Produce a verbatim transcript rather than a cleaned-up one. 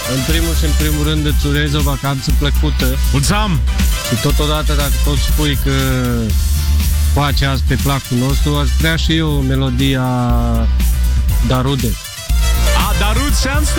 În primul și în primul rând îți urez o vacanță plăcută. Mulțumim! Și totodată, dacă tot spui că faci azi pe placul nostru, aș vrea și eu melodia Darude. A, Darud Sandstorm!